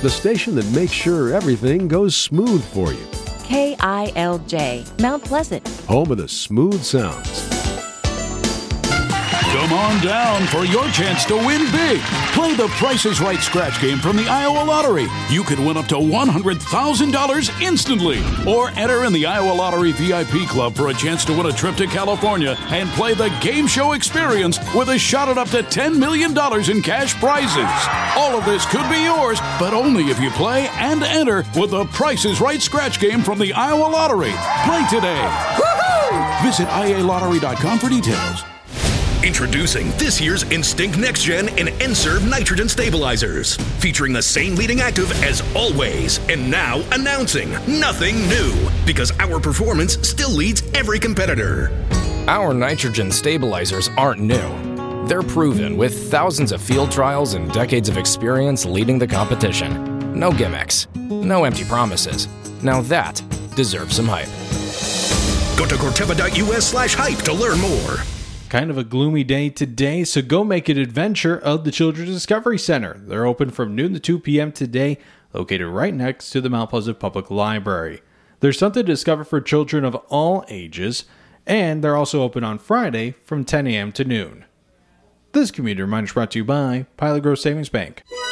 the station that makes sure everything goes smooth for you. KILJ, Mount Pleasant. Home of the smooth sounds. Come on down for your chance to win big. Play the Price is Right scratch game from the Iowa Lottery. You could win up to $100,000 instantly. Or enter in the Iowa Lottery VIP Club for a chance to win a trip to California and play the game show experience with a shot at up to $10 million in cash prizes. All of this could be yours, but only if you play and enter with the Price is Right scratch game from the Iowa Lottery. Play today. Woohoo! Visit IALottery.com for details. Introducing this year's Instinct Next Gen and N-Serve nitrogen stabilizers, featuring the same leading active as always, and now announcing nothing new, because our performance still leads every competitor. Our nitrogen stabilizers aren't new. They're proven with thousands of field trials and decades of experience leading the competition. No gimmicks, no empty promises. Now that deserves some hype. Go to Corteva.us/hype to learn more. Kind of a gloomy day today, so go make an adventure of the Children's Discovery Center. They're open from noon to 2 p.m. today, located right next to the Mount Pleasant Public Library. There's something to discover for children of all ages, and they're also open on Friday from 10 a.m. to noon. This community reminder is brought to you by Pilot Grove Savings Bank.